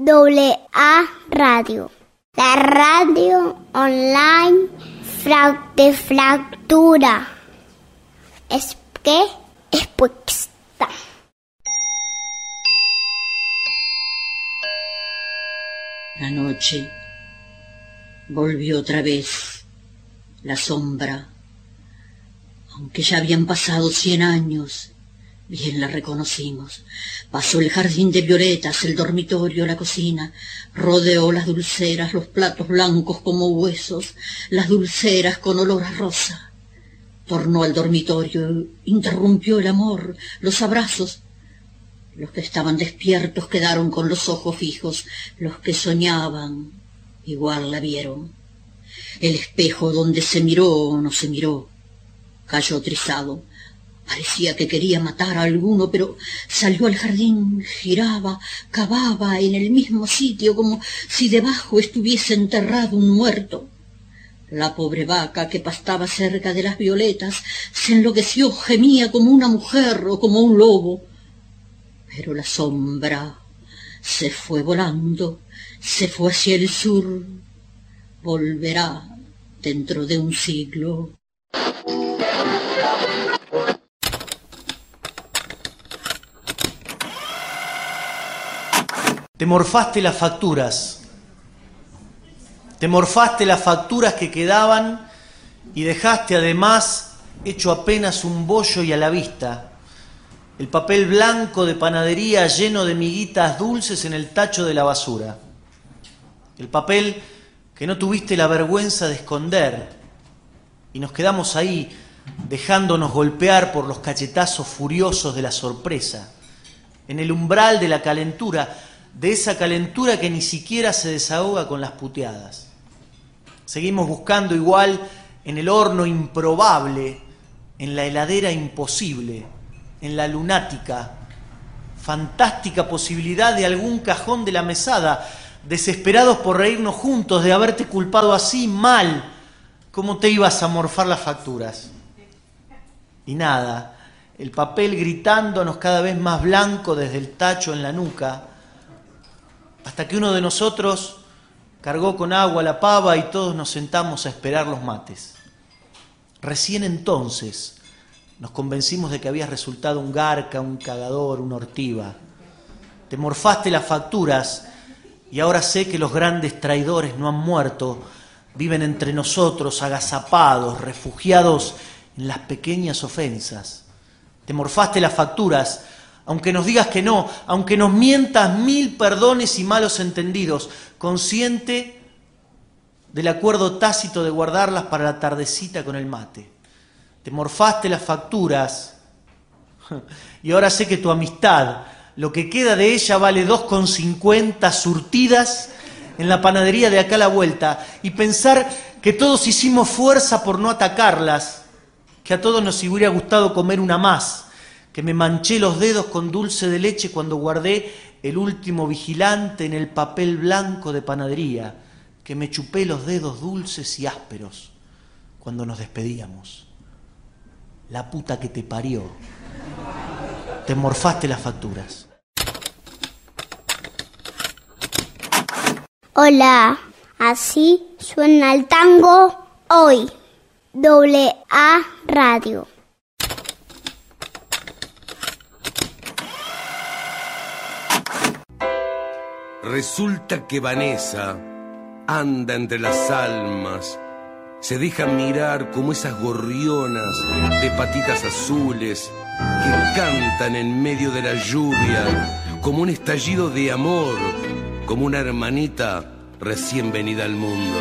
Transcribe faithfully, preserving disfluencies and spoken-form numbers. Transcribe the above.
doble A Radio. La radio online fra- de fractura. Es que es puesta. La noche volvió otra vez, la sombra. Aunque ya habían pasado cien años, bien la reconocimos. Pasó el jardín de violetas, el dormitorio, la cocina. Rodeó las dulceras, los platos blancos como huesos, las dulceras con olor a rosa. Tornó al dormitorio, interrumpió el amor, los abrazos. Los que estaban despiertos quedaron con los ojos fijos, los que soñaban igual la vieron. El espejo donde se miró no se miró, cayó trizado. Parecía que quería matar a alguno, pero salió al jardín, giraba, cavaba en el mismo sitio, como si debajo estuviese enterrado un muerto. La pobre vaca que pastaba cerca de las violetas se enloqueció, gemía como una mujer o como un lobo. Pero la sombra se fue volando, se fue hacia el sur, volverá dentro de un siglo. Te morfaste las facturas, te morfaste las facturas que quedaban y dejaste además hecho apenas un bollo y a la vista el papel blanco de panadería lleno de miguitas dulces en el tacho de la basura. El papel que no tuviste la vergüenza de esconder y nos quedamos ahí dejándonos golpear por los cachetazos furiosos de la sorpresa, en el umbral de la calentura, de esa calentura que ni siquiera se desahoga con las puteadas. Seguimos buscando igual en el horno improbable, en la heladera imposible, en la lunática, fantástica posibilidad de algún cajón de la mesada, desesperados por reírnos juntos de haberte culpado así mal. ¿Cómo te ibas a morfar las facturas? Y nada, el papel gritándonos cada vez más blanco desde el tacho en la nuca, hasta que uno de nosotros cargó con agua la pava y todos nos sentamos a esperar los mates. Recién entonces nos convencimos de que habías resultado un garca, un cagador, un ortiva. Te morfaste las facturas y ahora sé que los grandes traidores no han muerto, viven entre nosotros agazapados, refugiados en las pequeñas ofensas. Te morfaste las facturas, aunque nos digas que no, aunque nos mientas mil perdones y malos entendidos, consciente del acuerdo tácito de guardarlas para la tardecita con el mate. Te morfaste las facturas y ahora sé que tu amistad, lo que queda de ella, vale dos con cincuenta surtidas en la panadería de acá a la vuelta, y pensar que todos hicimos fuerza por no atacarlas, que a todos nos hubiera gustado comer una más, que me manché los dedos con dulce de leche cuando guardé el último vigilante en el papel blanco de panadería, que me chupé los dedos dulces y ásperos cuando nos despedíamos. La puta que te parió. Te morfaste las facturas. Hola, así suena el tango hoy. doble A Radio. Resulta que Vanessa anda entre las almas, se deja mirar como esas gorrionas de patitas azules que cantan en medio de la lluvia, como un estallido de amor, como una hermanita recién venida al mundo.